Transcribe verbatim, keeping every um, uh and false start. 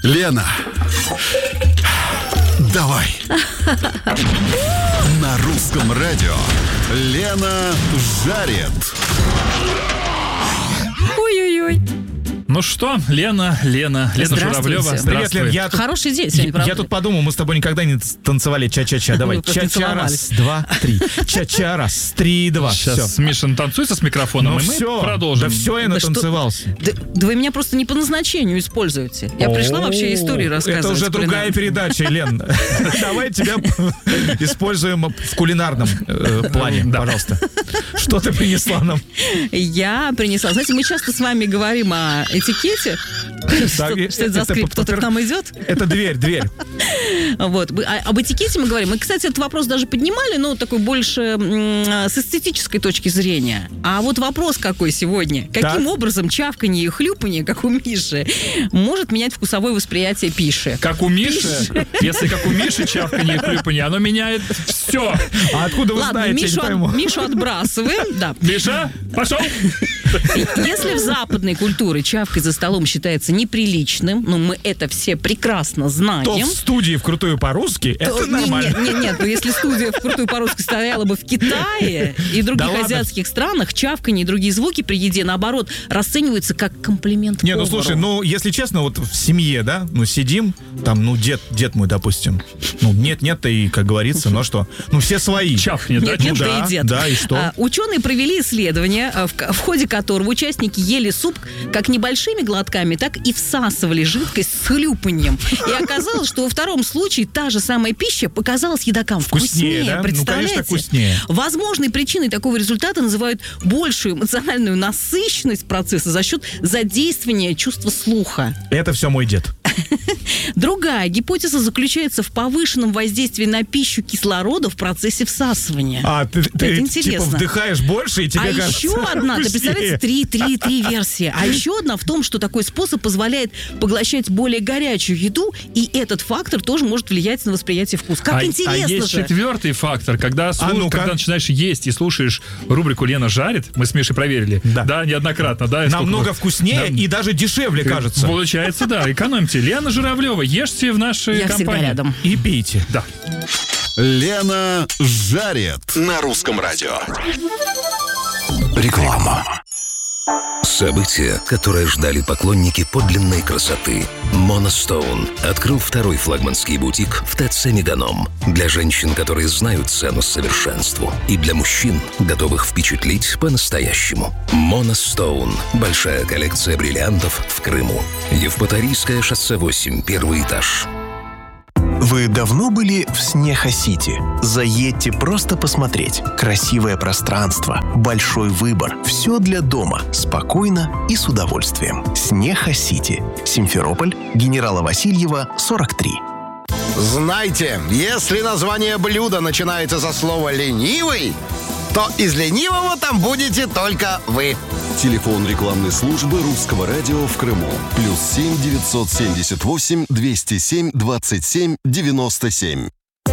Лена, давай. На русском радио Лена жарит. Ой-ой-ой. Ну что, Лена, Лена, Лена Журавлева. Привет, Лен, я тут, Хороший день сегодня, правда? я тут подумал, мы с тобой никогда не танцевали ча-ча-ча. Давай, Мы просто ча-ча, раз, два, три. Ча-ча, раз, три, два. Сейчас Все. Миша танцуется с микрофоном, Ну и мы все, продолжим. да все, я Да что- натанцевался. Да, да вы меня просто не по назначению используете. Я пришла вообще истории рассказывать. Это уже другая передача, Лен. Давай тебя используем в кулинарном э, плане, Да. пожалуйста. Что ты принесла нам? Я принесла. Знаете, мы часто с вами говорим о этикете. Что, и- что это за это скрип? по- Кто-то по- к нам идет? Это дверь, дверь. Вот. Мы- а- об этикете мы говорим. Мы, кстати, этот вопрос даже поднимали, но такой больше м, с эстетической точки зрения. А вот вопрос какой сегодня. Каким Так. образом чавканье и хлюпанье, как у Миши, может менять вкусовое восприятие пищи? Как у Миши, если как у Миши чавканье и хлюпанье, оно меняет все. А откуда вы Ладно, знаете, я не Мишу, от- пойму? Мишу отбрасываем. Да. Миша, пошел. Если в западной культуре чавкать за столом считается неприличным, ну мы это все прекрасно знаем. То в студии вкрутую по-русски, то- это не- нормально. Нет, нет, нет, но если студия вкрутую по-русски стояла бы в Китае и других Да ладно. азиатских странах, чавканье и другие звуки при еде, наоборот, расцениваются как комплимент Не, ну повару. слушай, ну если честно, вот в семье, да, ну сидим, там, ну дед, дед мой, допустим, ну нет-нет, и как говорится, ну что, ну все свои. Чавкнет, да? Нет, нет, Ну да, да, и дед. да, и что? А, ученые провели исследование, а, в, ка- в ходе которого участники ели суп как небольшими глотками, так и всасывали жидкость с хлюпаньем. И оказалось, что во втором случае та же самая пища показалась едокам Вкуснее, вкуснее. да? Ну, Представляете? конечно, вкуснее. Возможной причиной такого результата называют большую эмоциональную насыщенность процесса за счет задействования чувства слуха. Это все мой дед. Другая гипотеза заключается в повышенном воздействии на пищу кислорода в процессе всасывания. А ты, ты Это типа интересно. вдыхаешь больше, и тебе А кажется еще одна, ты вкуснее. представляете, три, три, три версии. А еще одна в том, что такой способ позволяет поглощать более горячую еду, и этот фактор тоже может влиять на восприятие вкуса. Как а, интересно а есть же. четвертый фактор, когда, слуш- ну-ка. когда начинаешь есть и слушаешь рубрику «Лена жарит», мы с Мишей проверили, Да. неоднократно, да? и сколько Намного мы- вкуснее Да. и даже дешевле, кажется. Получается, да, экономьте. Лена Журавлева, ешьте в нашей Я всегда компании. рядом. И пейте. Да. Лена жарит. На русском радио. Реклама. Событие, которое ждали поклонники подлинной красоты. Monostone открыл второй флагманский бутик в ТЦ «Меганом». Для женщин, которые знают цену совершенству. И для мужчин, готовых впечатлить по-настоящему. Monostone. Большая коллекция бриллиантов в Крыму. Евпаторийское шоссе восемь, первый этаж. Вы давно были в Снеха-Сити? Заедьте просто посмотреть. Красивое пространство, большой выбор. Все для дома. Спокойно и с удовольствием. Снеха-Сити. Симферополь, Генерала Васильева, сорок три. Знайте, если название блюда начинается со слова «ленивый», то из ленивого там будете только вы. Телефон рекламной службы русского радио в Крыму. Плюс семь девятьсот семьдесят восемь двести семь двадцать семь девяносто семь.